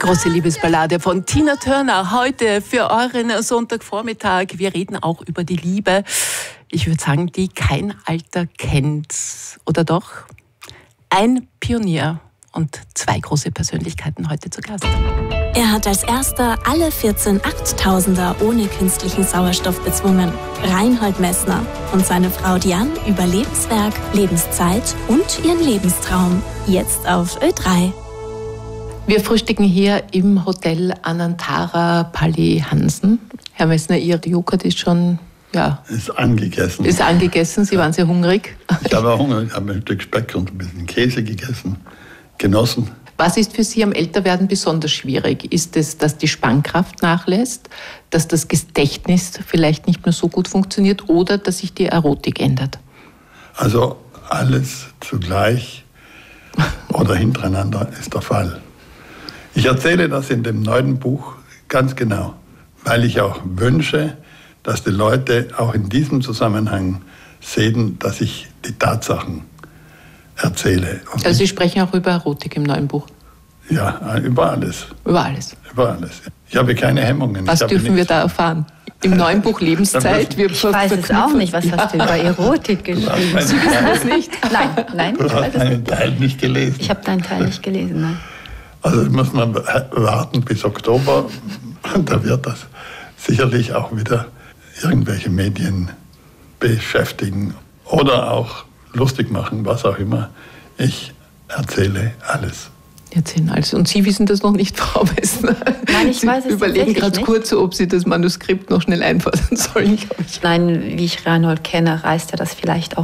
Große Liebesballade von Tina Turner heute für euren Sonntagvormittag. Wir reden auch über die Liebe. Ich würde sagen, die kein Alter kennt. Oder doch? Ein Pionier und zwei große Persönlichkeiten heute zu Gast. Er hat als erster alle 14 Achttausender ohne künstlichen Sauerstoff bezwungen. Reinhold Messner und seine Frau Diane über Lebenswerk, Lebenszeit und ihren Lebenstraum. Jetzt auf Ö3. Wir frühstücken hier im Hotel Anantara Palli Hansen. Herr Messner, Ihr Joghurt ist schon, Ist angegessen. Ist angegessen. Sie waren sehr hungrig. Ich habe Hunger, ich habe ein Stück Speck und ein bisschen Käse gegessen, genossen. Was ist für Sie am Älterwerden besonders schwierig? Ist es, dass die Spannkraft nachlässt, dass das Gedächtnis vielleicht nicht mehr so gut funktioniert oder dass sich die Erotik ändert? Also alles zugleich oder hintereinander ist der Fall. Ich erzähle das in dem neuen Buch ganz genau, weil ich auch wünsche, dass die Leute auch in diesem Zusammenhang sehen, dass ich die Tatsachen erzähle. Und also Sie sprechen auch über Erotik im neuen Buch? Ja, über alles. Über alles? Über alles. Ich habe keine Hemmungen. Was dürfen wir da erfahren? Im neuen Buch Lebenszeit? Ich weiß es auch nicht. Was hast du über Erotik geschrieben? Sie wissen das nicht? Nein. Du hast meinen Teil nicht gelesen. Ich habe deinen Teil nicht gelesen, nein. Also muss man warten bis Oktober. Da wird das sicherlich auch wieder irgendwelche Medien beschäftigen oder auch lustig machen, was auch immer. Ich erzähle alles. Erzählen alles. Und Sie wissen das noch nicht, Frau Messner? Nein, ich weiß es Sie überlegen gerade nicht. kurz, ob Sie das Manuskript noch schnell einfassen sollen. Nein, wie ich Reinhold kenne, reißt er das vielleicht auch